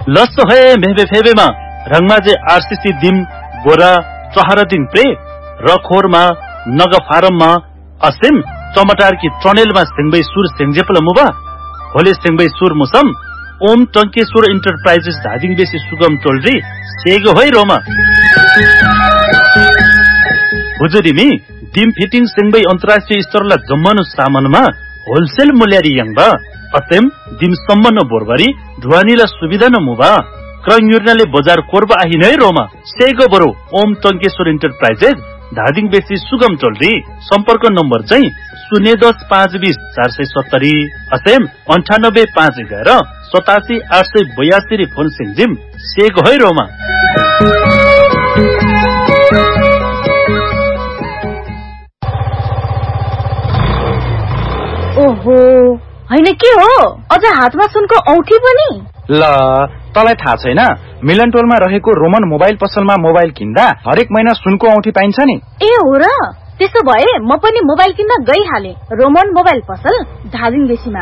लस्सो है मेबे फेबेमा रंगमाजे आरसीसी दिम बोरा चहरा दिन प्रे रखोरमा नग फारममा असिम टमाटर की ट्रनेलमा सिंगबै सुर सिंगजेपल मुबा होले सिंगबै सुर मुसम ओम टंकेश्वर एंटरप्राइजेस धादिङ बेसी सुगम टोलरी सेगो है रोमा हुजुरीमी डिम फिटिङ सिंगबै अन्तर्राष्ट्रिय स्तरला जम्मनु सामानमा होलसेल मूल्यारी यंगबा अतेम डिम सम्मन बोरबरी ढुवानीला सुविधा न मुबा क्रयुर्नाले बजार कोरबा आहि नै रोमा सेगो बरो ओम टंकेश्वर एंटरप्राइजेस धादिङ बेसी सुगम टोलरी सम्पर्क नम्बर चाहिँ 010-520-470 असेम 98-511-87-882 फोन सिंजिम सेगो है रोमा ओहो हैन के हो अझ हातमा सुनको औठी पनि ल तलाई थाहा छैन मिलन टोलमा रहेको रोमन मोबाइल पसलमा मोबाइल किन्दा हरेक महिना सुनको औठी पाइन्छ नि ए हो र त्यसो भए म पनि मोबाइल किन्न गइहाले रोमन मोबाइल पसल धादिङ बेसीमा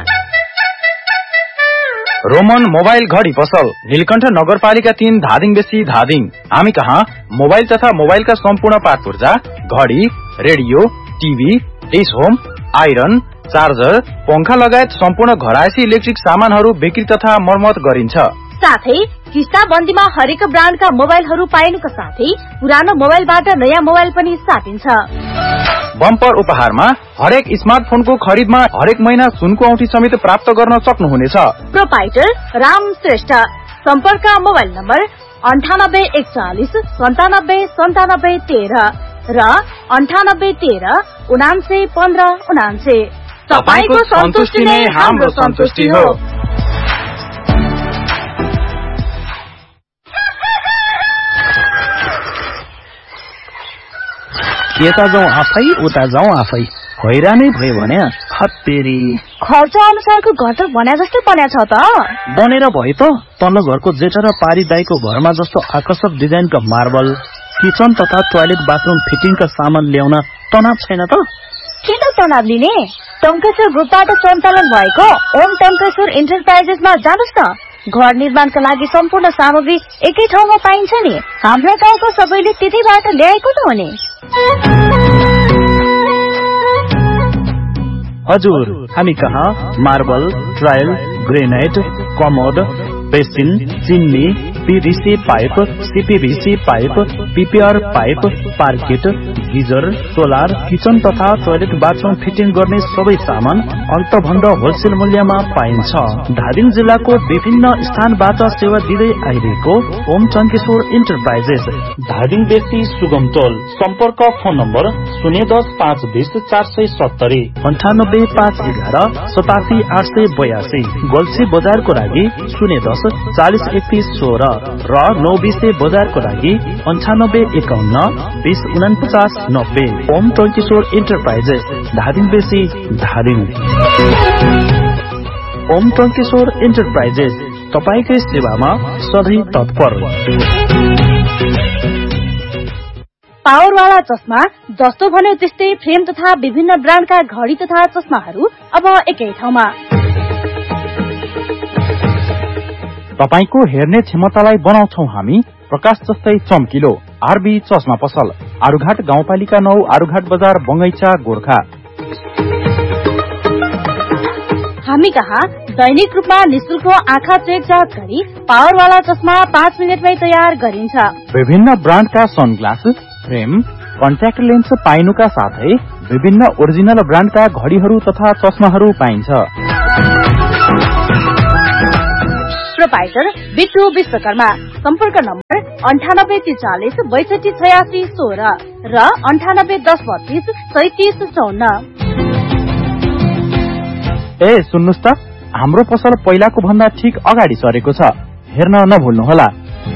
रोमन मोबाइल घडी पसल नीलकण्ठ नगरपालिका 3 धादिङ बेसी धादिङ हामी कहाँ मोबाइल तथा मोबाइलका सम्पूर्ण पार्ट पुर्जा घडी radio TV S home iron charger पंखा लगायत सम्पूर्ण घरायसी इलेक्ट्रिक सामानहरू बिक्री तथा मर्मत गरिन्छ साथै किस्ता बन्दीमा हरेक ब्रान्डका मोबाइलहरू पाइनुका साथै पुरानो मोबाइलबाट नयाँ मोबाइल पनि साटिन्छ बम्पर उपहारमा हरेक स्मार्टफोनको खरिदमा हरेक महिना सुनको औठी समेत प्राप्त गर्न सक्नुहुनेछ प्रोपाइटर राम श्रेष्ठ सम्पर्क मोबाइल नम्बर 9841979713 र 9813991599 तपाईको सन्तुष्टि नै हाम्रो सन्तुष्टि हो यता जाउँ आफै उता जाउँ आफै हैरानै भयो भने हत्तेरी खर्च अनुसारको घर त बन्या जस्तै बन्या छ त बनेर भयो त तल्लो घरको जेठा र पारी दाइको घरमा जस्तो आकर्षक डिजाइनका मार्बल किचन तथा टोयलेट बाथरूम फिटिङका सामान ल्याउन तनाव छैन त किन तनाव लिने टंकेश्वर ग्रुपबाट सञ्चालन भएको ओम टंकेश्वर एन्टरप्राइजेसमा जानुस् न घर निर्माणका लागि सम्पूर्ण सामग्री एकै ठाउँमा पाइन्छ नि हाम्रो गाउँको सबैले त्यतैबाट ल्याएको त हो नि हजुर हामी कहाँ marble tile granite commode basin चिन्नी PVC pipe CPVC pipe PPR pipe parked geyser solar kitchen तथा टोयलेट बाथरूम फिटिङ गर्ने सबै सामान अल्पभन्दा होलसेल मूल्यमा पाइन्छ धादिङ जिल्लाको विभिन्न स्थानबाट सेवा दिँदै आइरहेको ओम टंकेश्वर एन्टरप्राइजेस धादिङ बेसी सुगम टोल सम्पर्क फोन नम्बर 010-520-470 98-511-87-882 गोल्सी बजारको लागि 010-40-31-16 र 920 बजारको लागि 98-51-20-49-90 ओम टंकेश्वर एन्टरप्राइजेस धादिङ बेसी धादिङ ओम टंकेश्वर एन्टरप्राइजेस तपाईकै सेवामा सधैँ तत्पर पावरवाला चस्मा जस्तो भन्यो त्यस्तै फ्रेम तथा विभिन्न ब्रान्डका घडी तथा चस्माहरू अब एकै ठाउँमा तपाईको हेर्ने क्षमतालाई बनाउँछौ हामी प्रकाश जस्तै चम्किलो आरबी चस्मा पसल आरुघाट गाउँपालिका 9 आरुघाट बजार बंगैचा गोरखा हामी कहाँ दैनिक रूपमा निशुल्क आँखा चेक जाँच गरी पावरवाला चस्मा 5 मिनेटमै तयार गरिन्छ विभिन्न ब्रान्डका सनग्लास फ्रेम कन्ट्याक्ट लेन्स पाइनुका साथै विभिन्न ओरिजिनल ब्रान्डका घडीहरू तथा चस्माहरू पाइन्छ प्रोपाइटर बिट्टु विश्वकर्मा सम्पर्क नम्बर 98-43-62-86-16 र 98-10-32-37-54 ए सुन्नुस् त हाम्रो पसल पहिलाको भन्दा ठीक अगाडि सरेको छ हेर्न नभुल्नुहोला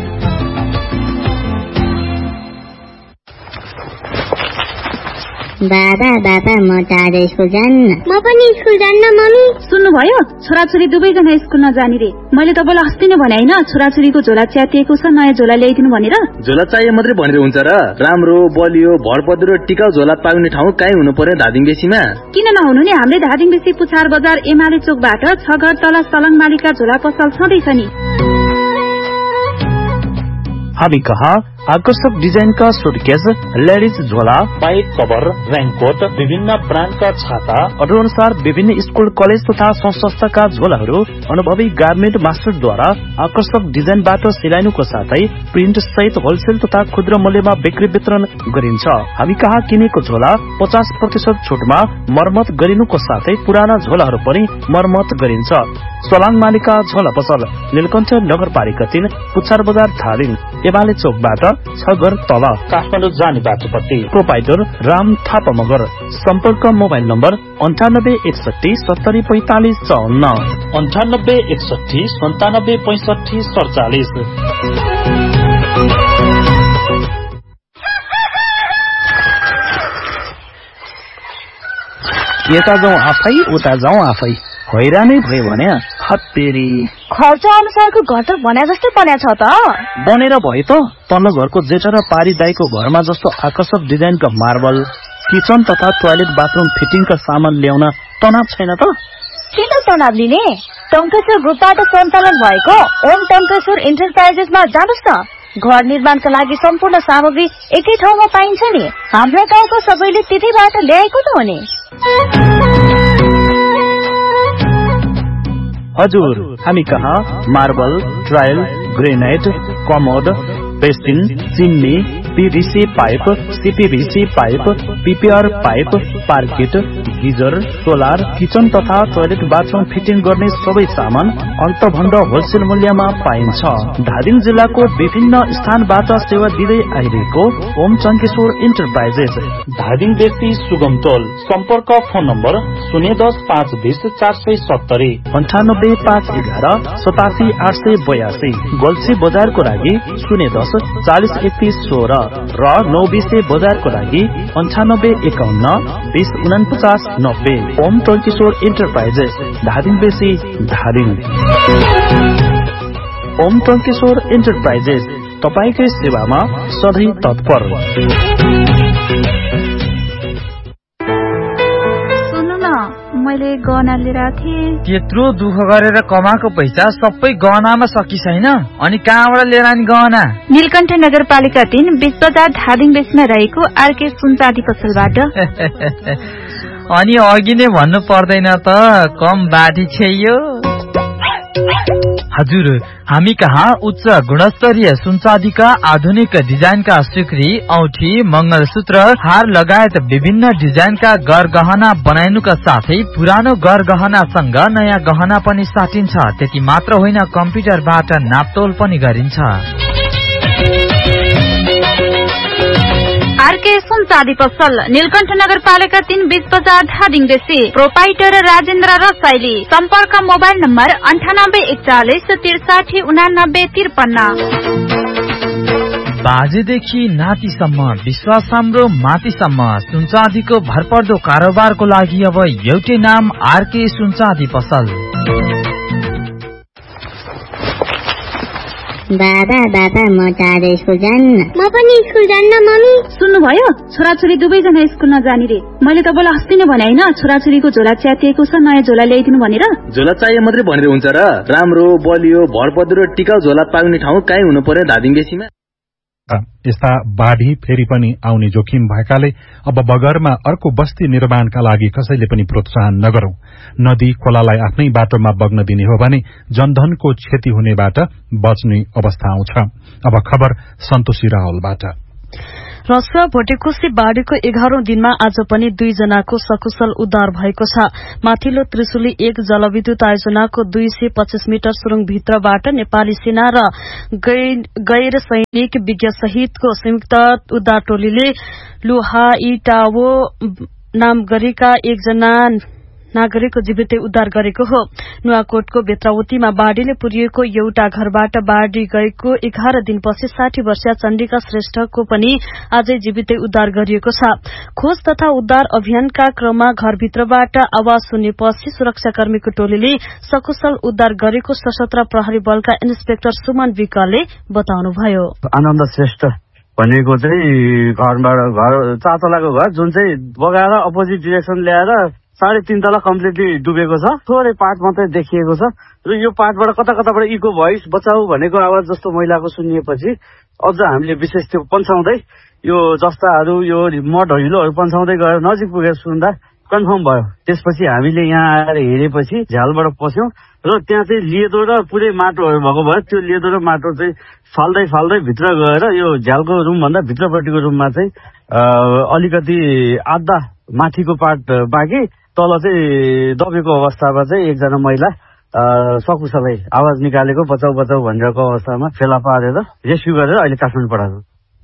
बाबा बाबा म टाढो स्कुल जान्न म पनि स्कुल जान्न मम्मी सुन्नुभयो छोराछोरी दुवैजना स्कुल नजाने रे मैले तपाईलाई अस्ति नै भने हैन छोराछोरीको झोला च्यातिएको छ नयाँ झोला ल्याइदिनु भनेर झोला चाहिए मात्रै भनेर हुन्छ र राम्रो बलियो भरपदरो टिकाउ झोला पाउने ठाउँ काई हुनु पर्यो धादिङ बेसीमा किन नहुनु नि हामीले धादिङ बेसी पुछार बजार एमाले चोकबाट 6 घर तल सलङ मालिका झोला पसल छँदैछ नि हामी कहाँ आकर्षक डिजाइनका सुटकेस, लेडिज झोला, बाइक कभर, रेनकोट, विभिन्न ब्रान्डका छाता, अरू अनुसार विभिन्न स्कूल, कलेज तथा संस्थाका झोलाहरू अनुभवी गार्मेन्ट मास्टरद्वारा आकर्षक डिजाइनबाट सिलाइनुको साथै प्रिन्ट सहित होलसेल तथा खुद्रा मूल्यमा बिक्री वितरण गरिन्छ। हामी कहाँ किनेको झोला 50% छुटमा मर्मत गरिनुको साथै पुराना झोलाहरू पनि मर्मत गरिन्छ। सोलाङ मालिका झोला पसल, नीलकण्ठ नगरपालिका 3, पुच्छार बजार, धादिङ, एमाले चौकबाट 6 घर तल, काठमाडौँ जाने बाटोपट्टि। प्रोपाइटर राम थापा मगर। सम्पर्क मोबाइल नम्बर 9861 70 45 54, 9861 97 65 47। यता जाउँ आफै उता जाउँ आफै, हैरानै भयो भने हत्तेरी। खर्च अनुसारको घर त भने जस्तै बन्या छ त। बनेर भयो त। तल्लो घरको जेठा र पारी दाईको घरमा जस्तो आकर्षक डिजाइनका मार्बल, किचन तथा टोयलेट बाथरूम फिटिङका सामान ल्याउन तनाव छैन त। किन तनाव लिने? टङ्केश्वर ग्रुपबाट सञ्चालन भएको ओम टङ्केश्वर इन्टरप्राइजेसमा जानुस् न। घर निर्माणका लागि सम्पूर्ण सामग्री एकै ठाउँमा पाइन्छ नि। हाम्रो गाउँको सबैले त्यतैबाट ल्याएको त हो नि। हजुर, हामी कहाँ marble, tile, granite, commode, basin, chimney, PVC pipe, CPVC pipe, PPR pipe, parked, geyser, solar, kitchen तथा टोयलेट बाथरूम फिटिङ गर्ने सबै सामान अन्तभन्द होलसेल मूल्यमा पाइन्छ। धादिङ जिल्लाको विभिन्न स्थानबाट सेवा दिँदै आइरहेको ओम टङ्केश्वर इन्टरप्राइजेस, धादिङ व्यक्ति सुगम टोल। सम्पर्क फोन नम्बर 010 520 470, 98 511 87 882, गोल्सी बजारको लागि 010 40 31 16 र 920 बजारको लागि 98 51 20 49 90। ओम टङ्केश्वर इन्टरप्राइजेस, धादिङ बेसी, धादिङ। ओम टङ्केश्वर इन्टरप्राइजेस तपाईकै सेवामा सधैँ तत्पर। मैले गहना लिएर थिएँ। त्यत्रो दुःख गरेर कमाएको पैसा सबै गहनामा सकि छैन, अनि कहाँबाट लिएर आनी गहना? नीलकण्ठ नगरपालिका 3, बीच बजार, धादिङ बेसमा रहेको आरके सुनचाँदी पसलबाट। अनि अघि नै भन्नु पर्दैन त, कम बाटी छैयो। हजुर, हामी कहाँ उच्च गुणस्तरीय सुनचाँदीका आधुनिक डिजाइनका सिक्री, औठी, मंगलसूत्र, हार लगायत विभिन्न डिजाइनका गरगहना बनाइनुका साथै पुरानो गरगहनासँग नयाँ गहना पनि साटिन्छ। त्यति मात्र होइन, कम्प्युटरबाट नापतोल पनि गरिन्छ। आरके सुनचाँदी पसल, नीलकण्ठ नगरपालिका 3, बीच बजार, धादिङ बेसी। प्रोपाइटर राजेन्द्र रसाइली। सम्पर्क मोबाइल नम्बर 9841 63 89 53। बाजेदेखि नातिसम्म, विश्वास हाम्रो मातिसम्म, सुनचाँदीको भरपर्दो कारोबारको लागि अब एउटै नाम, आरके सुनचाँदी पसल। बाबा बाबा म त आज स्कुल जान्न। म पनि स्कुल जान्न मम्मी। सुन्नुभयो, छोराछोरी दुवैजना स्कुल नजाने रे। मैले तपाईँलाई अस्ति नै भने होइन, छोराछोरीको झोला च्यातिएको छ, नयाँ झोला ल्याइदिनु भनेर। झोला चाहिए मात्रै भनेर हुन्छ र? राम्रो बलियो भरपर्दो टिकाउ झोला पाउने ठाउँ कहीँ हुनु पर्यो धादिङ बेसीमा। यस्ता बाढी फेरि पनि आउने जोखिम भएकाले अब बगरमा अर्को बस्ती निर्माणका लागि कसैले पनि प्रोत्साहन नगरौं। नदी खोलालाई आफ्नै बाटोमा बग्न दिने हो भने जनधनको क्षति हुनेबाट बच्ने अवस्था आउँछ। अब खबर सन्तोषी रावलबाट। रसुवा भोटेकोशी बाढ़ीको 11औं दिनमा आज पनि 2 जनाको सकुशल उद्धार भएको छ। माथिल्लो त्रिशुली 1 जलविद्युत आयोजनाको 225 मिटर सुरुङभित्रबाट नेपाली सेना र गैर सैनिक विज्ञ सहितको संयुक्त उद्धार टोलीले लुहाइटावो नाम गरेका 1 जना नागरिकको जीवितै उद्धार गरेको हो। नुवाकोटको बेत्रावतीमा बाढ़ीले पुरिएको एउटा घरबाट बाढ़ी गएको 11 दिनपछि 60 वर्षीय चण्डिका श्रेष्ठको पनि आजै जीवितै उद्धार गरिएको छ। खोज तथा उद्धार अभियानका क्रममा घरभित्रबाट आवाज सुनेपछि सुरक्षाकर्मीको टोलीले सकुशल उद्धार गरेको सशस्त्र प्रहरी बलका इन्सपेक्टर सुमन विकले बताउनुभयो। आनन्द श्रेष्ठ भनेको चाहिँ घर 4 तलाको घर जुन चाहिँ बगाएर अपोजिट डिरेक्सन ल्याएर 3.5 तला कम्प्लिटली डुबेको छ, थोरै पार्ट मात्रै देखिएको छ र यो पार्टबाट कताबाट इको भोइस बचाऊ भनेको आवाज जस्तो महिलाको सुनिएपछि अझ हामीले विशेष त्यो पन्छाउँदै यो जस्ताहरू यो मड हिलोहरू पन्छाउँदै गएर नजिक पुगेर सुन्दा कन्फर्म भयो। त्यसपछि हामीले यहाँ आएर हेरेपछि झ्यालबाट पस्यौं र त्यहाँ चाहिँ लेदो र पुरै माटोहरू भएको भयो। त्यो लेदो र माटो चाहिँ फाल्दै भित्र गएर यो झ्यालको रुम भन्दा भित्रपट्टिको रुममा चाहिँ अलिकति आधा माथिको पार्ट बाँकी तल चाहिँ दबेको अवस्थामा चाहिँ एकजना महिला सकुशलै आवाज निकालेको बचाउ भनेको अवस्थामा फेला पारेर रेस्क्यु गरेर अहिले काठमाडौँ पठाएको।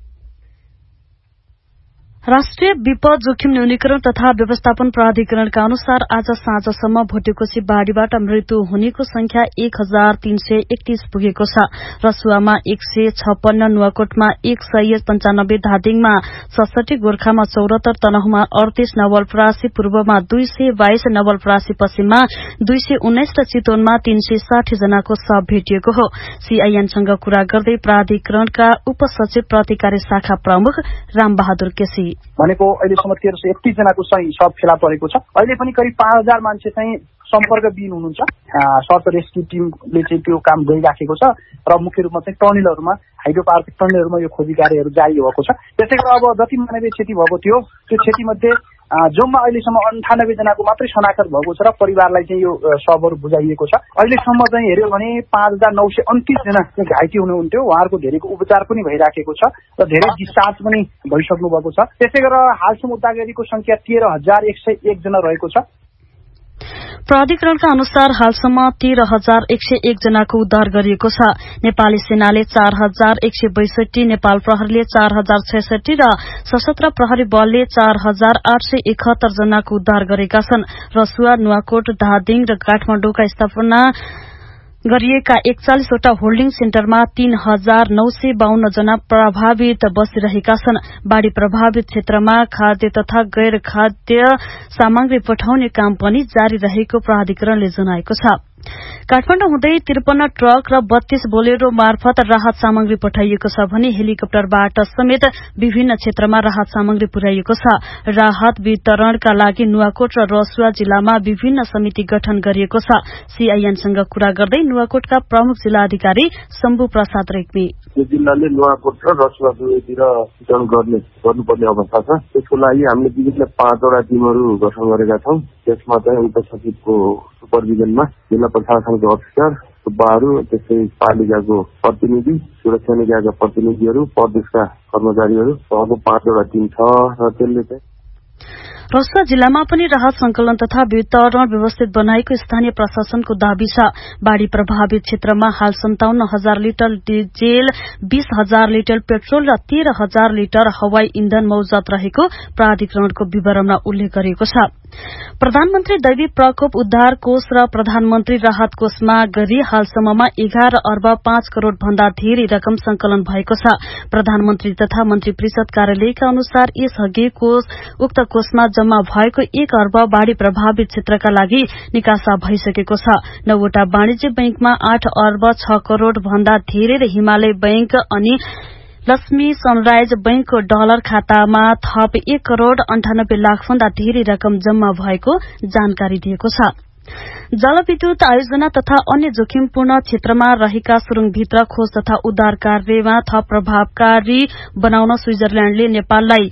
राष्ट्रिय विपद जोखिम न्यूनीकरण तथा व्यवस्थापन प्राधिकरणका अनुसार आज साँझसम्म भोटेकोशी बाढ़ीबाट मृत्यु हुनेको संख्या 1331 पुगेको छ। रसुवामा 156, नुवाकोटमा 195, धादिङमा 67, गोर्खामा 74, तनहुमा 38, नवलपरासी पूर्वमा 222, नवलपरासी पश्चिममा 219 र चितवनमा 360 जनाको शव भेटिएको हो। सीआईएनसँग कुरा गर्दै प्राधिकरणका उपसचिव प्रतिकारी शाखा प्रमुख रामबहादुर केसी भनेको अहिलेसम्म 1331 जनाको सही शव फेला परेको छ। अहिले पनि करिब 5000 मान्छे चाहिँ सम्पर्कविहीन हुनुहुन्छ। सर्च रेस्क्यु टिमले चाहिँ त्यो काम गरिराखेको छ र मुख्य रूपमा चाहिँ टनेलहरूमा हाइड्रो पावरको टनेलहरूमा यो खोजी कार्यहरू जारी भएको छ। त्यसै गरी अब जति मानवीय क्षति भएको थियो त्यो क्षतिमध्ये जम्मा अहिलेसम्म 98 जनाको मात्रै शनाखत भएको छ र परिवारलाई चाहिँ यो शवहरू बुझाइएको छ। अहिलेसम्म चाहिँ हेर्यो भने 5929 जना घाइते हुनुहुन्थ्यो। उहाँहरूको धेरैको उपचार पनि भइराखेको छ र धेरै डिस्चार्ज पनि भइसक्नु भएको छ। त्यसै गरेर हालसम्म उद्धार गरिएको संख्या 13101 जना रहेको छ। प्राधिकरणका अनुसार हालसम्म 13101 जनाको उद्धार गरिएको छ। नेपाली सेनाले 4162, नेपाल प्रहरीले 4066 र सशस्त्र प्रहरी बलले 4871 जनाको उद्धार गरेका छन्। रसुवा, नुवाकोट, धादिङ र काठमाडौँका स्थापना गरिएका 41 वटा होल्डिङ सेन्टरमा 3952 जना प्रभावित बसिरहेका छन्। बाढ़ी प्रभावित क्षेत्रमा खाद्य तथा गैर खाद्य सामग्री पठाउने काम पनि जारी रहेको प्राधिकरणले जनाएको छ। काठमाडौँ हुँदै 53 ट्रक र 32 बोलेरो मार्फत राहत सामग्री पठाइएको छ भने हेलिकप्टरबाट समेत विभिन्न क्षेत्रमा राहत सामग्री पुर्याइएको छ। राहत वितरणका लागि नुवाकोट र रसुवा जिल्लामा विभिन्न समिति गठन गरिएको छ। सीआईएनसँग कुरा गर्दै नुवाकोटका प्रमुख जिल्लाधिकारी शम्भु प्रसाद रेग्मी यो जिल्लाले नुवाकोट र रसुवा दुवैतिर वितरण गर्नुपर्ने अवस्था छ। त्यसको लागि हामीले विभिन्न 5 वटा टिमहरू गठन गरेका छौं। त्यसमा चाहिँ उप सचिवको सुपरभिजनमा जिल्ला प्रशासनको अफिसर सुब्बाहरू, त्यस्तै पालिकाको प्रतिनिधि, सुरक्षा निकायका प्रतिनिधिहरू, प्रदेशका कर्मचारीहरू सहको 5 वटा टिम छ र त्यसले चाहिँ रसुवा जिल्लामा पनि राहत संकलन तथा वितरण व्यवस्थित बनाएको स्थानीय प्रशासनको दावी छ। बाढ़ी प्रभावित क्षेत्रमा हाल 57,000 लिटर डिजेल, 20,000 लिटर पेट्रोल र 13,000 लिटर हवाई इन्धन मौजूद रहेको प्राधिकरणको विवरणमा उल्लेख गरिएको छ। प्रधानमन्त्री दैवी प्रकोप उद्धार कोष र प्रधानमन्त्री राहत कोषमा गरी हालसम्ममा 11 अर्ब 5 करोड़ भन्दा धेरै रकम संकलन भएको छ। प्रधानमन्त्री तथा मन्त्री परिषद कार्यालयका अनुसार यसअघि उक्त कोषमा जम्मा भएको 1 अर्ब बाढ़ी प्रभावित क्षेत्रका लागि निकासा भइसकेको छ। 9 वटा वाणिज्य बैंकमा 8 अर्ब 6 करोड़ भन्दा धेरै र हिमालय बैंक अनि लक्ष्मी सनराइज बैंकको डलर खातामा थप 1 करोड़ 98 लाख भन्दा धेरै रकम जम्मा भएको जानकारी दिएको छ। जलविद्युत आयोजना तथा अन्य जोखिमपूर्ण क्षेत्रमा रहेका सुरुङभित्र खोज तथा उद्धार कार्यमा थप प्रभावकारी बनाउन स्विजरल्याण्डले नेपाललाई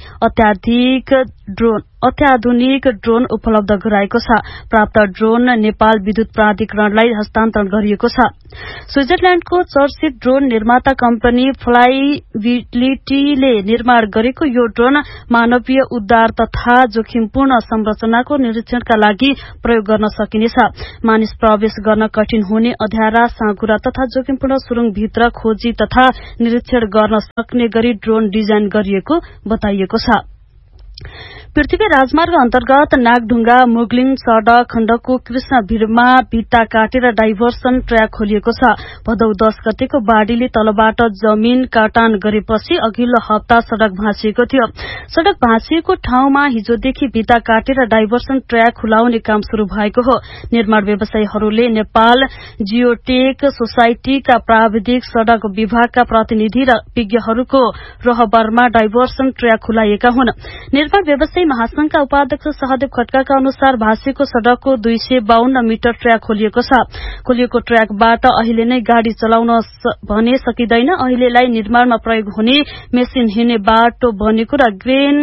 अत्याधुनिक ड्रोन उपलब्ध गराएको छ। प्राप्त ड्रोन नेपाल विद्युत प्राधिकरणलाई हस्तान्तरण गरिएको छ। स्विजरल्याण्डको चर्चित ड्रोन निर्माता कम्पनी फ्लाइबिलिटीले निर्माण गरेको यो ड्रोन मानवीय उद्धार तथा जोखिमपूर्ण संरचनाको निरीक्षणका लागि प्रयोग गर्न सकिनेछ। मानिस प्रवेश गर्न कठिन हुने अँध्यारा, साँघुरा तथा जोखिमपूर्ण सुरुङभित्र खोजी तथा निरीक्षण गर्न सक्ने गरी ड्रोन डिजाइन गरिएको बताइएको छ। पृथ्वी राजमार्ग अन्तर्गत नागढुङ्गा मुगलिङ सड़क खण्डको कृष्णभिरमा भित्ता काटेर डाइभर्सन ट्र्याक खोलिएको छ। भदौ 10 गतेको बाढ़ीले तलबाट जमिन काटान गरेपछि अघिल्लो हप्ता सड़क भाँचिएको थियो। सड़क भाँचिएको ठाउँमा हिजोदेखि भित्ता काटेर डाइभर्सन ट्र्याक खुलाउने काम शुरू भएको हो। निर्माण व्यवसायीहरूले नेपाल जियोटेक सोसाइटीका प्राविधिक सड़क विभागका प्रतिनिधि र विज्ञहरूको रहबरमा डाइभर्सन ट्र्याक खुलाइएका हुन्। निर्माण व्यवसायी महासंघका उपाध्यक्ष सहदेव खड्काका अनुसार भाँसीको सड़कको 252 मिटर ट्र्याक खोलिएको छ। खोलिएको ट्र्याकबाट अहिले नै गाड़ी चलाउन भने सकिँदैन। अहिलेलाई निर्माणमा प्रयोग हुने मेसिन हिँड्ने बाटो बनेको र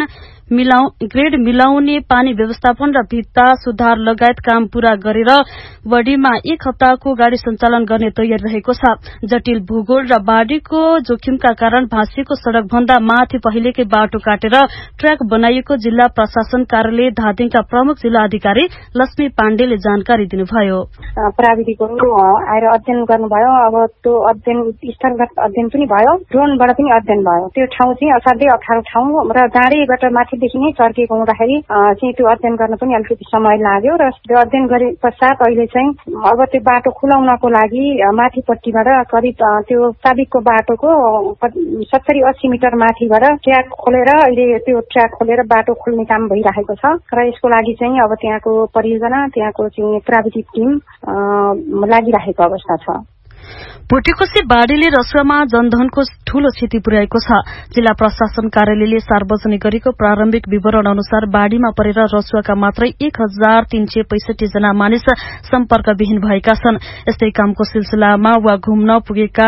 ग्रेड मिलाउने, पानी व्यवस्थापन र भित्ता सुधार लगायत काम पूरा गरेर बढीमा 1 हप्ताको गाड़ी सञ्चालन गर्ने तयारी रहेको छ। जटिल भूगोल र बाढ़ीको जोखिमका कारण भाँसीको सड़क भन्दा माथि पहिलेकै बाटो काटेर ट्र्याक बनाइएको जिल्ला प्रशासन कार्यालय धादिङका प्रमुख जिल्ला अधिकारी लक्ष्मी पाण्डेले जानकारी दिनुभयो। प्राविधिकहरू आएर अध्ययन गर्नुभयो। अब त्यो अध्ययन स्थलगत अध्ययन पनि भयो, ड्रोनबाट पनि अध्ययन भयो। त्यो ठाउँ चाहिँ असाध्यै अप्ठ्यारो ठाउँ र जाँडैबाट माथिदेखि नै चर्केको हुँदाखेरि चाहिँ त्यो अध्ययन गर्न पनि अलिकति समय लाग्यो र त्यो अध्ययन गरे पश्चात अहिले चाहिँ अब त्यो बाटो खुलाउनको लागि माथिपट्टिबाट करिब त्यो साबिकको बाटोको 70-80 मिटर माथिबाट ट्र्याक खोलेर अहिले त्यो ट्र्याक खोलेर बाटो खोल्ने काम भइरहेको छ र यसको लागि चाहिँ अब त्यहाँको परियोजना, त्यहाँको चाहिँ प्राविधिक टिम लागिरहेको अवस्था छ। भुटेकोशी बाढ़ीले रसुवामा जनधनको ठूलो क्षति पुर्याएको छ। जिल्ला प्रशासन कार्यालयले सार्वजनिक गरेको प्रारम्भिक विवरण अनुसार बाढ़ीमा परेर रसुवाका मात्रै 1365 जना मानिस सम्पर्कविहीन भएका छन्। यस्तै कामको सिलसिलामा वा घुम्न पुगेका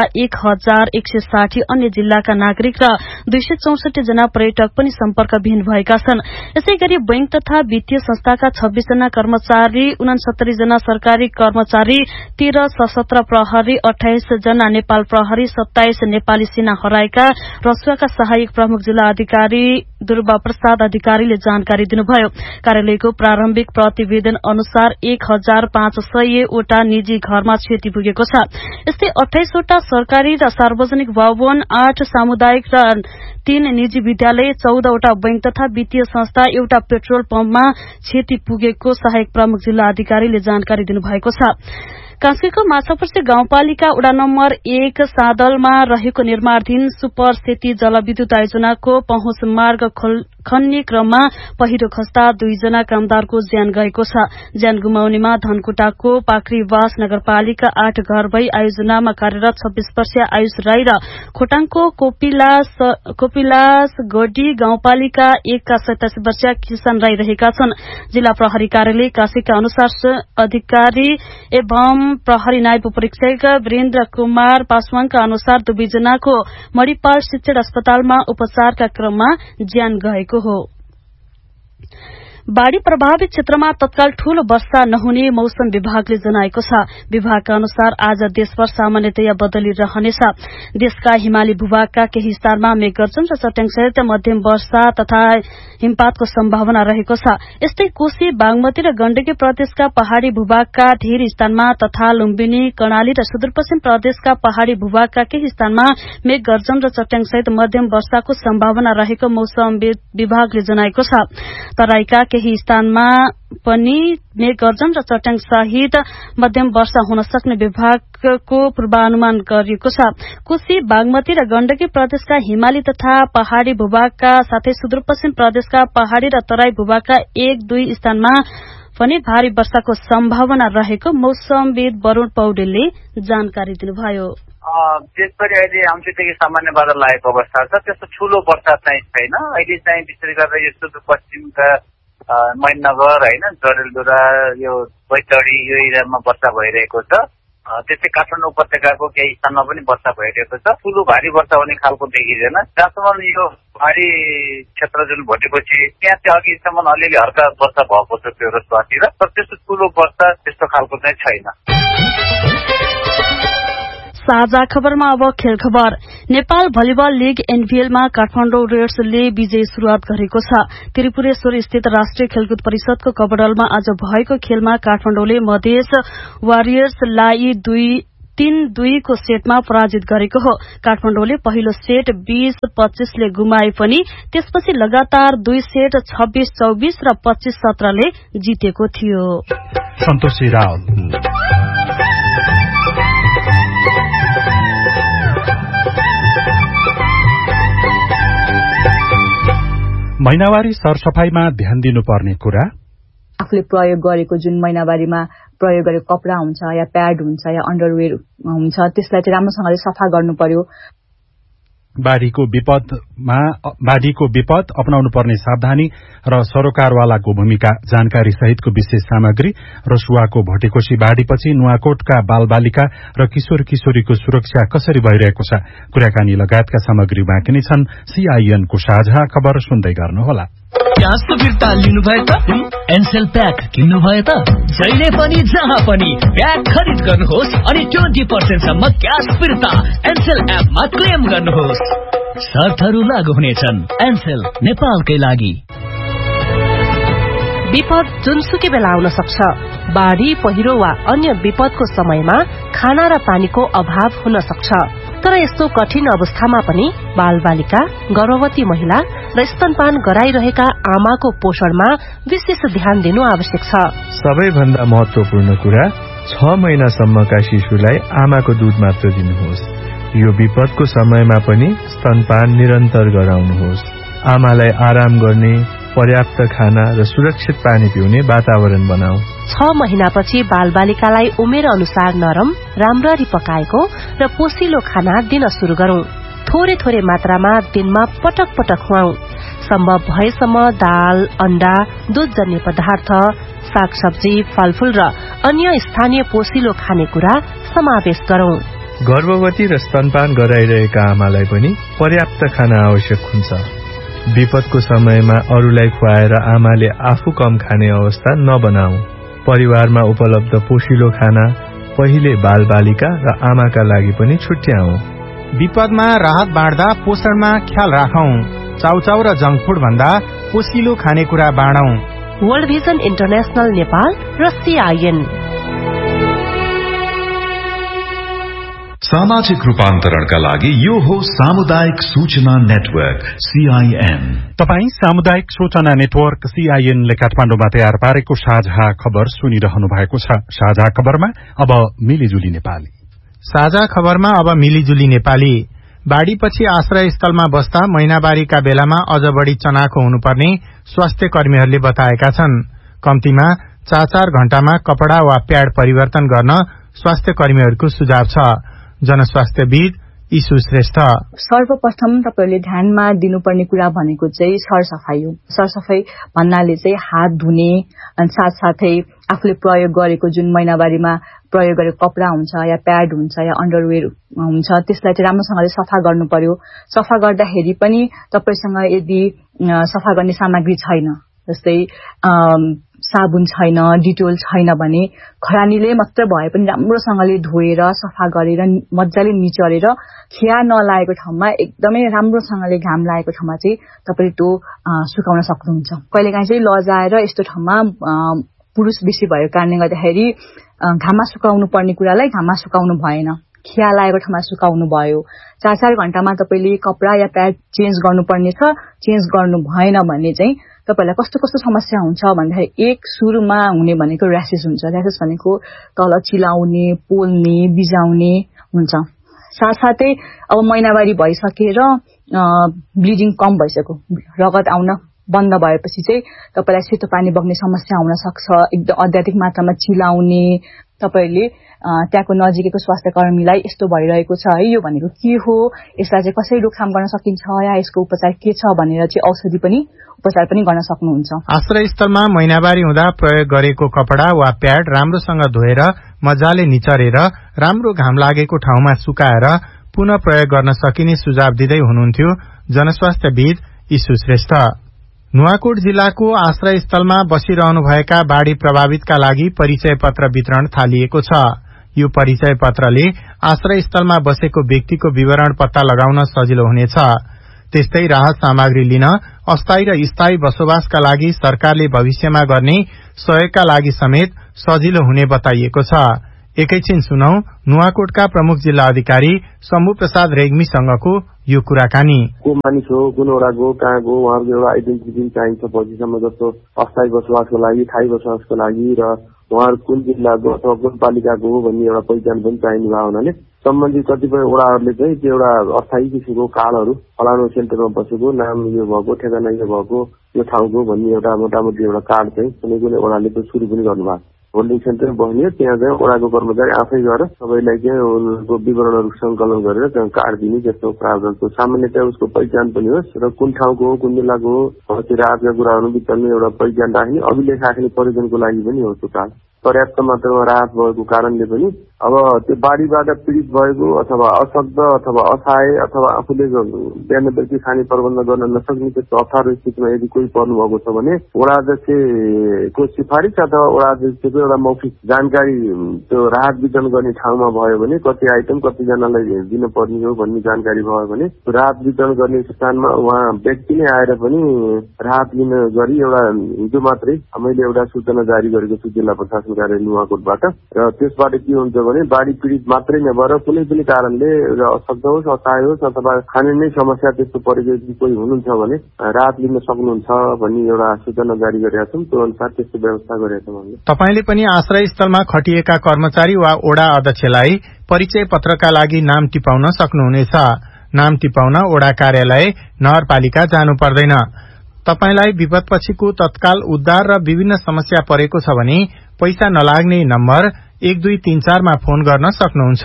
1160 अन्य जिल्लाका नागरिक र 264 जना पर्यटक पनि सम्पर्कविहीन भएका छन्। यसैगरी बैंक तथा वित्तीय संस्थाका 26 जना कर्मचारी, 69 जना सरकारी कर्मचारी, 13 सशस्त्र प्रहरी, 28 जना नेपाल प्रहरी, 27 नेपाली सेना हराएका रसुवाका सहायक प्रमुख जिल्ला अधिकारी दुर्वा प्रसाद अधिकारीले जानकारी दिनुभयो। कार्यालयको प्रारम्भिक प्रतिवेदन अनुसार 1500 वटा निजी घरमा क्षति पुगेको छ। यस्तै 28 वटा सरकारी र सार्वजनिक भवन, 8 सामुदायिक र 3 निजी विद्यालय, 14 वटा बैंक तथा वित्तीय संस्था, एउटा पेट्रोल पम्पमा क्षति पुगेको सहायक प्रमुख जिल्ला अधिकारीले जानकारी दिनुभएको छ। कास्कीको माछापर्सी गाउँपालिका वडा नम्बर 1 सादलमा रहेको निर्माणाधीन सुपर सेती जलविद्युत आयोजनाको पहुँच मार्ग खन्ने क्रममा पहिरो खस्दा 2 जना कामदारको ज्यान गएको छ। ज्यान गुमाउनेमा धनकुटाको पाक्रीवास नगरपालिका 8 घर भई आयोजनामा कार्यरत 26 वर्षीय आयुष राई र खोटाङको कोपिलास गडी गाउँपालिका 1 का 27 वर्षीय किशन राई रहेका छन्। जिल्ला प्रहरी कार्यालय काशीका अनुसार अधिकारी एवं प्रहरी नायब परीक्षक वीरेन्द्र कुमार पासवानका अनुसार 2 जनाको मणिपाल शिक्षण अस्पतालमा उपचारका क्रममा ज्यान गएको हो। बाढ़ी प्रभावित क्षेत्रमा तत्काल ठूलो वर्षा नहुने मौसम विभागले जनाएको छ। विभागका अनुसार आज देशभर सामान्यतया बदली रहनेछ। देशका हिमाली भूभागका केही स्थानमा मेघगर्जन र चट्याङसहित मध्यम वर्षा तथा हिमपातको सम्भावना रहेको छ। यस्तै कोशी, बागमती र गण्डकी प्रदेशका पहाड़ी भूभागका धेरै स्थानमा तथा लुम्बिनी, कर्णाली र सुदूरपश्चिम प्रदेशका पहाड़ी भूभागका केही स्थानमा मेघगर्जन र चट्याङसहित मध्यम वर्षाको सम्भावना रहेको मौसम विभागले जनाएको छ। तराईका केही स्थानमा पनि मेघगर्जन र चट्याङ सहित मध्यम वर्षा हुन सक्ने विभागको पूर्वानुमान गरिएको छ। कोशी, बागमती र गण्डकी प्रदेशका हिमाली तथा पहाड़ी भूभागका साथै सुदूरपश्चिम प्रदेशका पहाड़ी र तराई भूभागका 1-2 स्थानमा पनि भारी वर्षाको सम्भावना रहेको मौसमविद वरुण पौडेलले जानकारी दिनुभयो। देशभरि अहिले आंशिकदेखि सामान्य बादल लागेको अवस्था छ। त्यस्तो ठूलो वर्षा चाहिँ छैन। अहिले चाहिँ विशेष गरेर यो सुदूरपश्चिमका मैननगर होइन, जरेलधुरा, यो बैतडी यो एरियामा वर्षा भइरहेको छ। त्यसै काठमाडौँ उपत्यकाको केही स्थानमा पनि वर्षा भइरहेको छ। ठूलो भारी वर्षा हुने खालको देखिँदैन। जहाँसम्म यो पहाड़ी क्षेत्र जुन भोटेपछि त्यहाँ चाहिँ अघिसम्म अलिअलि हल्का वर्षा भएको छ त्यो रसुवातिर, तर त्यस्तो ठूलो वर्षा त्यस्तो खालको चाहिँ छैन। साझा खबरमा अब खेल खबर। नेपाल भलिबल लीग एनभीएलमा काठमाडौँ रेड्सले विजयी शुरूआत गरेको छ। त्रिपुरेश्वर स्थित राष्ट्रिय खेलकुद परिषदको कबडलमा आज भएको खेलमा काठमाडौँले मधेस वारियर्सलाई 3-2 को सेटमा पराजित गरेको हो। काठमाडौँले पहिलो सेट 20-25 ले गुमाए पनि त्यसपछि लगातार 2 सेट 26-24 र 25-17 ले जितेको थियो। सन्तोषी राव। महिनावारी सरसफाईमा ध्यान दिनुपर्ने कुरा, आफूले प्रयोग गरेको जुन महिनावारीमा प्रयोग गरेको कपडा हुन्छ या प्याड हुन्छ या अन्डरवेयर हुन्छ त्यसलाई चाहिँ राम्रोसँगले सफा गर्नु पर्यो। बाढीको विपद अपनाउनु पर्ने सावधानी र सरोकारवालाको भूमिका जानकारी सहितको विशेष सामग्री, रसुवाको भटेकोशी बाढीपछि नुवाकोटका बालबालिका र किशोर किशोरीको सुरक्षा कसरी भइरहेको छ, कुराकानी लगायतका सामग्री बाँकी नै छन्। CIN को साझा खबर सुन्दै गर्नुहोला। क्यास फिर्ता लिनु भयो त एनसेल प्याक किन्नु भयो त जहिले पनि जहाँ पनि प्याक खरिद गर्नुहोस् अनि 20% सम्म क्यास फिर्ता एनसेल एपमा क्लेम गर्नुहोस्। शर्तहरू लागू हुनेछन्। एनसेल नेपालकै लागि। विपद जुनसुकै बेला आउन सक्छ। बाढी, पहिरो वा अन्य विपदको समयमा खाना र पानीको अभाव हुन सक्छ। तर यस्तो कठिन अवस्थामा पनि बालबालिका, गर्भवती महिला र स्तनपान गराइरहेका आमाको पोषणमा विशेष ध्यान दिनु आवश्यक छ। सबैभन्दा महत्वपूर्ण कुरा 6 महिनासम्मका शिशुलाई आमाको दूध मात्र दिनुहोस्। यो विपदको समयमा पनि स्तनपान निरन्तर गराउनुहोस्। आमालाई आराम गर्ने, पर्याप्त खाना र सुरक्षित पानी पिउने वातावरण बनाऊ। 6 महिनापछि बालबालिकालाई उमेर अनुसार नरम, राम्ररी पकाएको र पोसिलो खाना दिन शुरू गरौं। थोरै थोरै मात्रामा दिनमा पटक पटक खुवाऊ। सम्भव भएसम्म दाल, अण्डा, दूधजन्य पदार्थ, सागसब्जी, फलफूल र अन्य स्थानीय पोसिलो खानेकुरा समावेश गरौं। गर्भवती र स्तनपान गराइरहेका आमालाई पनि पर्याप्त खाना आवश्यक हुन्छ। विपदको समयमा अरूलाई खुवाएर आमाले आफू कम खाने अवस्था नबनाऊ। परिवारमा उपलब्ध पोषिलो खाना पहिले बालबालिका र आमाका लागि पनि छुट्याऊ। विपदमा राहत बाँड्दा पोषणमा ख्याल राखौं। चाउचाउ र जंक फूड भन्दा पोषिलो खानेकुरा बाँडौं। वर्ल्ड भिजन इन्टरनेशनल नेपाल र CIN। सामाजिक रूपान्तरणका लागि यो हो सामुदायिक सूचना नेटवर्क CIN। तपाई सामुदायिक सूचना नेटवर्क CIN ले काठमाडौँमा तयार पारेको साझा खबर सुनिरहनु भएको छ। साझा खबरमा अब मिलिजुली नेपाली। साझा खबरमा अब मिलिजुली नेपाली। बाढीपछि आश्रय स्थलमा बस्दा महिनावारीका बेलामा अझ बढ़ी चनाखो हुनुपर्ने स्वास्थ्य कर्मीहरूले बताएका छन्। कम्तीमा 4-4 घण्टामा कपड़ा वा प्याड परिवर्तन गर्न स्वास्थ्य कर्मीहरूको सुझाव छ। जनस्वास्थ्यविद ईशु श्रेष्ठ। सर्वप्रथम तपाईहरुले ध्यानमा दिनुपर्ने कुरा भनेको चाहिँ सरसफाई हो। सरसफाई भन्नाले चाहिँ हात धुने अनि साथसाथै आफूले प्रयोग गरेको जुन महिनावारीमा प्रयोग गरेको कपडा हुन्छ या प्याड हुन्छ या अन्डरवेयर हुन्छ त्यसलाई चाहिँ राम्रोसँगले सफा गर्नु पर्यो। सफा गर्दाखेरि पनि तपाईसँग यदि सफा गर्ने सामग्री छैन, जस्तै साबुन छैन, डिटोल छैन भने खरानीले मात्र भए पनि राम्रोसँगले धोएर सफा गरेर मज्जाले निचरेर खिया नलागेको ठाउँमा एकदमै राम्रोसँगले घाम लागेको ठाउँमा चाहिँ तपाईले त्यो सुकाउन सक्नुहुन्छ। कहिलेकाहीँ चाहिँ लजाएर यस्तो ठाउँमा पुरुष बेसी भएको कारणले गर्दाखेरि घाममा सुकाउनु पर्ने कुरालाई घाममा सुकाउनु भएन, खिया लागेको ठाउँमा सुकाउनु भयो। 4-4 घण्टामा तपाईले कपडा या प्याड चेन्ज गर्नुपर्ने छ। चेन्ज गर्नु भएन भने चाहिँ तपाईलाई कस्तो कस्तो समस्या हुन्छ भन्दाखेरि एक सुरुमा हुने भनेको र्यासेस हुन्छ। र्यासेस भनेको तल चिलाउने, पोल्ने, बिजाउने हुन्छ। साथसाथै अब महिनावारी भइसकेर ब्लिडिङ कम भइसक्यो, रगत आउन बन्द भएपछि चाहिँ तपाईलाई सेतो पानी बग्ने समस्या हुन सक्छ। एकदम अत्याधिक मात्रामा चिलाउने, तपाईले त्यहाँको नजिकैको स्वास्थ्य कर्मीलाई यस्तो भइरहेको छ है, यो भनेको के हो, यसलाई चाहिँ कसरी रोकथाम गर्न सकिन्छ या यसको उपचार के छ भनेर चाहिँ औषधि पनि उपचार पनि गर्न सक्नुहुन्छ। आश्रय स्थलमा महिनावारी हुँदा प्रयोग गरेको कपडा वा प्याड राम्रोसँग धोएर मजाले निचरेर राम्रो घाम लागेको ठाउँमा सुकाएर पुनः प्रयोग गर्न सकिने सुझाव दिँदै हुनुहुन्थ्यो जनस्वास्थ्यविद ईशु श्रेष्ठ। नुवाकोट जिल्लाको आश्रय स्थलमा बसिरहनुभएका बाढ़ी प्रभावितका लागि परिचय पत्र वितरण थालिएको छ। यो परिचय पत्रले आश्रय स्थलमा बसेको व्यक्तिको विवरण पत्ता लगाउन सजिलो हुनेछ। त्यस्तै राहत सामग्री लिन अस्थायी र स्थायी बसोबासका लागि सरकारले भविष्यमा गर्ने सहयोगका लागि समेत सजिलो हुने बताइएको छ। एकैछिन सुनौ नुवाकोटका प्रमुख जिल्ला अधिकारी शम्भु प्रसाद रेग्मीसँगको यो कुराकानी। को मानिस हो, कुन वडा गो, कहाँ गो, उहाँहरूको एउटा आइडेन्टिटी चाहिन्छ पछिसम्म, जस्तो अस्थायी बसोबासको लागि, स्थायी बसोबासको लागि र उहाँहरू कुन जिल्लाको अथवा कुन पालिकाको हो भन्ने एउटा पहिचान पनि चाहिने भयो हुनाले सम्बन्धित कतिपय वडाहरूले चाहिँ त्यो एउटा अस्थायी किसिमको कार्डहरू फलानु सेन्टरमा बसेको, नाम यो भएको, ठेगाना यो भएको, यो ठाउँको भन्ने एउटा मोटामोटी एउटा कार्ड चाहिँ कुनै कुनै वडाले त्यो सुरु पनि गर्नुभएको। होल्डिङ सेन्टर बनियो, त्यहाँ चाहिँ वडाको कर्मचारी आफै गएर सबैलाई चाहिँ उनको विवरणहरू सङ्कलन गरेर त्यहाँ कार्ड दिने जस्तो प्रावधान छ। सामान्यतया उसको पहिचान पनि होस् र कुन ठाउँको हो, कुन जिल्लाको हो, राहतका कुराहरू वितरणमा एउटा पहिचान राख्ने, अभिलेख राख्ने प्रयोजनको लागि पनि हो। त्यो कार्ड पर्याप्त मात्रामा राहत भएको कारणले पनि अब त्यो बाढीबाट पीडित भएको अथवा अशक्त अथवा असहाय अथवा आफूले बिहान बेलुकी खाने प्रबन्ध गर्न नसक्ने त्यस्तो अप्ठ्यारो स्थितिमा यदि कोही पर्नु भएको छ भने वडा अध्यक्षको सिफारिस अथवा वडा अध्यक्षको एउटा मौखिक जानकारी त्यो राहत वितरण गर्ने ठाउँमा भयो भने कति आइटम कतिजनालाई दिनुपर्ने हो भन्ने जानकारी भयो भने राहत वितरण गर्ने स्थानमा उहाँ व्यक्ति नै आएर पनि राहत लिन गरी एउटा हिजो मात्रै मैले एउटा सूचना जारी गरेको छु जिल्ला प्रशासन कार्यालय नुवाकोटबाट। र त्यसबाट के हुन्छ भने बाढी पीडित मात्रै नभएर कुनै पनि कारणले अशक्त होस् असहाय होस् अथवा खाने नै समस्या त्यस्तो परेको कोही हुनुहुन्छ भने राहत लिन सक्नुहुन्छ भन्ने एउटा सूचना जारी गरेका छौँ। त्यो अनुसार त्यस्तो व्यवस्था गरेका छौँ हामीले। तपाईले पनि आश्रय स्थलमा खटिएका कर्मचारी वा वडा अध्यक्षलाई परिचय पत्रका लागि नाम टिपाउन सक्नुहुनेछ। नाम टिपाउन वडा कार्यालय नगरपालिका जानु पर्दैन। तपाईलाई विपदपछिको तत्काल उद्धार र विभिन्न समस्या परेको छ भने पैसा नलाग्ने नम्बर 1234 मा फोन गर्न सक्नुहुन्छ।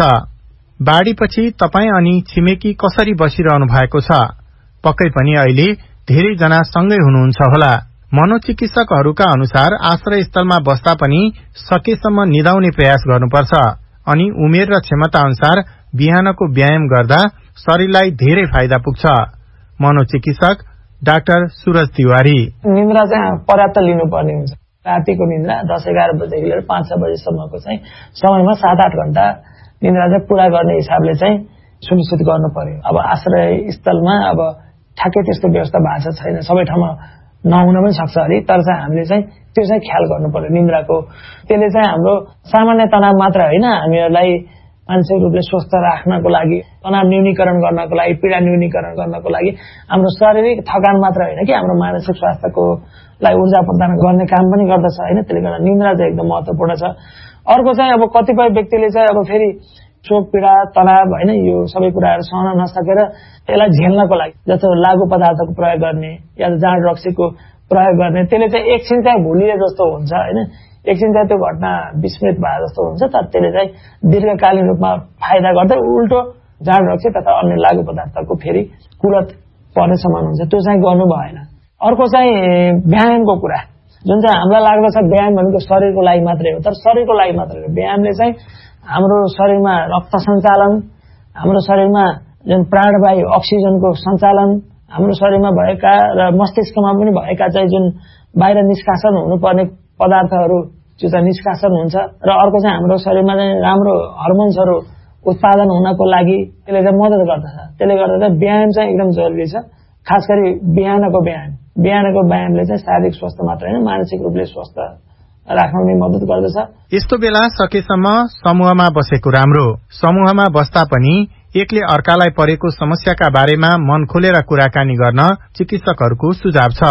बाढीपछि तपाई अनि छिमेकी कसरी बसिरहनु भएको छ? पक्कै पनि अहिले धेरै जना सँगै हुनुहुन्छ होला। मनोचिकित्सकहरूका अनुसार आश्रय स्थलमा बस्दा पनि सकेसम्म निदाउने प्रयास गर्नुपर्छ अनि उमेर र क्षमता अनुसार बिहानको व्यायाम गर्दा शरीरलाई धेरै फाइदा पुग्छ। मनोचिकित्सक डाक्टर सूरज तिवारी निन्द्रा चाहिँ पर्याप्त लिनुपर्ने हुन्छ। रातिको निन्द्रा 10-11 बजेदेखि लिएर 5-6 बजेसम्मको चाहिँ समयमा 7-8 घण्टा निन्द्रा चाहिँ पूरा गर्ने हिसाबले चाहिँ सुनिश्चित गर्नु पर्यो। अब आश्रय स्थलमा अब ठ्याक्कै त्यस्तो व्यवस्था भएको छैन, सबै ठाउँमा नहुन पनि सक्छ अरे, तर चाहिँ हामीले चाहिँ त्यो चाहिँ ख्याल गर्नु पर्यो निन्द्राको। त्यसले चाहिँ हाम्रो सामान्य तनाव मात्र होइन, हामीहरूलाई मानसिक रूपले स्वस्थ राख्नको लागि, तनाव न्यूनीकरण गर्नको लागि, पीडा न्यूनीकरण गर्नको लागि हाम्रो शारीरिक थकान मात्र होइन कि हाम्रो मानसिक स्वास्थ्यको लाई ऊर्जा प्रदान गर्ने काम पनि गर्दछ होइन। त्यसले गर्दा निन्द्रा चाहिँ एकदम महत्वपूर्ण छ। अर्को चाहिँ अब कतिपय व्यक्तिले चाहिँ अब फेरि शोक पीडा तनाव होइन यो सबै कुराहरू सहन नसकेर यसलाई झेल्नको लागि जस्तो लागु पदार्थको प्रयोग गर्ने या जाँड रक्सीको प्रयोग गर्ने, त्यसले चाहिँ एकछिन चाहिँ भुलिए जस्तो हुन्छ होइन, एकछिन चाहिँ त्यो घटना विस्मृत भए जस्तो हुन्छ, तर त्यसले चाहिँ दीर्घकालीन रूपमा फाइदा गर्दै उल्टो जाँड रक्सी तथा अन्य लागु पदार्थको फेरि कुलत पर्ने समान हुन्छ। त्यो चाहिँ गर्नु भएन। अर्को चाहिँ व्यायामको कुरा, जुन चाहिँ हामीलाई लाग्दछ व्यायाम भनेको शरीरको लागि मात्रै हो, तर शरीरको लागि मात्रै हो। व्यायामले चाहिँ हाम्रो शरीरमा रक्त सञ्चालन, हाम्रो शरीरमा जुन प्राणवायु अक्सिजनको सञ्चालन, हाम्रो शरीरमा भएका र मस्तिष्कमा पनि भएका चाहिँ जुन बाहिर निष्कासन हुनुपर्ने पदार्थहरू त्यो चाहिँ निष्कासन हुन्छ। र अर्को चाहिँ हाम्रो शरीरमा चाहिँ राम्रो हर्मोन्सहरू उत्पादन हुनको लागि त्यसले चाहिँ मद्दत गर्दछ। त्यसले गर्दा चाहिँ व्यायाम चाहिँ एकदम जरुरी छ, खास गरी बिहानको व्यायाम। बिहानको व्यायामले चाहिँ शारीरिक स्वास्थ्य मात्र होइन मानसिक रूपले स्वस्थ राख्न मद्दत गर्दछ। यस्तो बेला सकेसम्म समूहमा बसेको राम्रो। समूहमा बस्दा पनि एकले अर्कालाई परेको समस्याका बारेमा मन खोलेर कुराकानी गर्न चिकित्सकहरूको सुझाव छ।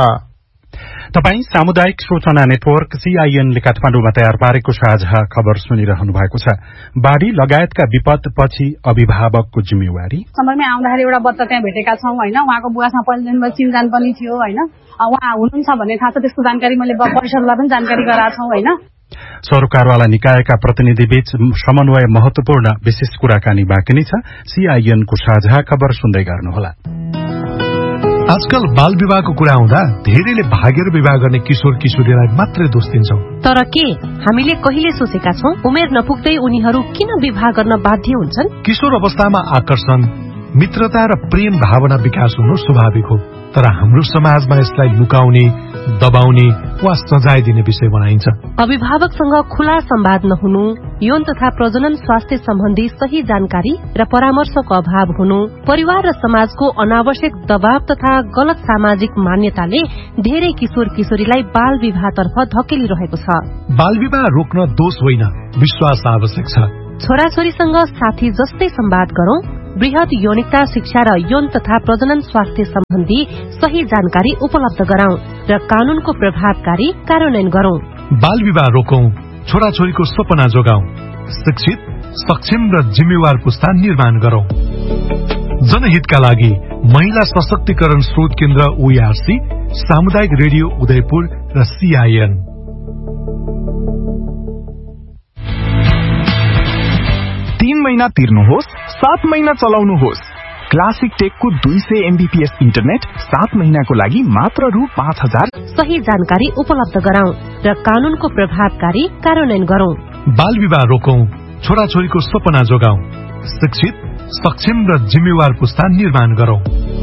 तपाई सामुदायिक सूचना नेटवर्क CIN ले काठमाडौँमा तयार पारेको साझा खबर सुनिरहनु भएको छ। बाढ़ी लगायतका विपद पछि अभिभावकको जिम्मेवारी। समयमै आउँदाखेरि एउटा बच्चा त्यहाँ भेटेका छौं हैन, उहाँको बुवासँग पहिलेदेखि चिनजान पनि थियो हैन, उहाँ हुनुहुन्छ भन्ने थाहा छ, त्यसको जानकारी मैले परिषदलाई पनि जानकारी गराएको छौं हैन। सरकारवाला निकायका प्रतिनिधि बीच समन्वय महत्वपूर्ण विशेष कुराकानी बाँकी नै छ। CIN को साझा खबर सुन्दै गर्नुहोला। आजकल बाल विवाहको कुरा आउँदा धेरैले भागेर विवाह गर्ने किशोर किशोरीलाई मात्रै दोष दिन्छौं। तर के हामीले कहिले सोचेका छौं उमेर नपुग्दै उनीहरू किन विवाह गर्न बाध्य हुन्छन्? किशोर अवस्थामा आकर्षण, मित्रता र प्रेम भावना विकास हुनु स्वाभाविक हो, तर हाम्रो समाजमा यसलाई लुकाउने, दबाउने वा सजाय दिने विषय बनाइन्छ। अभिभावकसँग खुला संवाद नहुनु, यौन तथा प्रजनन स्वास्थ्य सम्बन्धी सही जानकारी र परामर्शको अभाव हुनु, परिवार र समाजको अनावश्यक दबाव तथा गलत सामाजिक मान्यताले धेरै किशोर किशोरीलाई बाल विवाहतर्फ धकेलिरहेको छ। बाल विवाह रोक्न दोष होइन, विश्वास आवश्यक छ। छोराछोरीसँग साथी जस्तै संवाद गरौं, वृहत यौनिकता शिक्षा र यौन तथा प्रजनन स्वास्थ्य सम्बन्धी सही जानकारी उपलब्ध गराउँ र कानूनको प्रभावकारी कार्यान्वयन गरौं। बाल विवाह रोकौं, छोराछोरीको सपना जोगाउँ, शिक्षित, सक्षम र जिम्मेवार पुस्ता निर्माण गरौं। जनहितका लागि महिला सशक्तिकरण स्रोत केन्द्र OERC, सामुदायिक रेडियो उदयपुर र CIN। महिना तिर्नुहोस्, 7 महिना चलाउनुहोस्। क्लासिक टेकको 200 MBPS इन्टरनेट 7 महिनाको लागि मात्र रु 5000। सही जानकारी उपलब्ध गराउँ र कानूनको प्रभावकारी कार्यान्वयन गरौं। बाल विवाह रोकौं, छोराछोरीको सपना जोगाउँ, शिक्षित, सक्षम र जिम्मेवार पुस्ता निर्माण गरौं।